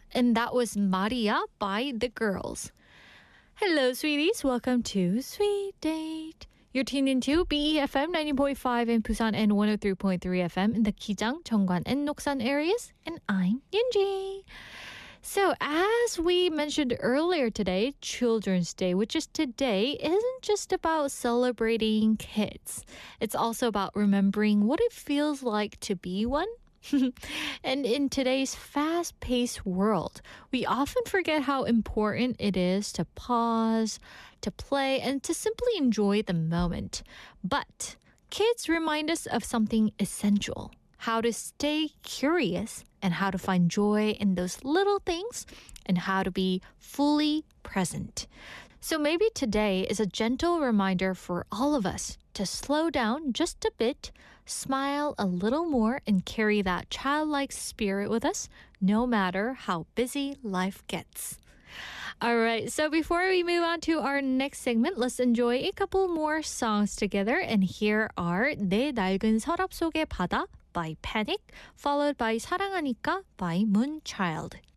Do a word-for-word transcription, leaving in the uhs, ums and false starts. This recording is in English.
And that was Maria by The Girls. Hello, sweeties. Welcome to Sweet Date. You're tuned into B E F M ninety point five in Busan and one oh three point three F M in the Kijang, Cheongwan, and Noksan areas. And I'm Yunji. So as we mentioned earlier today, Children's Day, which is today, isn't just about celebrating kids. It's also about remembering what it feels like to be one. And in today's fast-paced world, we often forget how important it is to pause, to play, and to simply enjoy the moment. But kids remind us of something essential: how to stay curious and how to find joy in those little things and how to be fully present. So maybe today is a gentle reminder for all of us to slow down just a bit, smile a little more, and carry that childlike spirit with us, no matter how busy life gets. All right, so before we move on to our next segment, let's enjoy a couple more songs together. And here are 내 낡은 서랍 속의 바다 by Panic, followed by 사랑하니까 by Moonchild.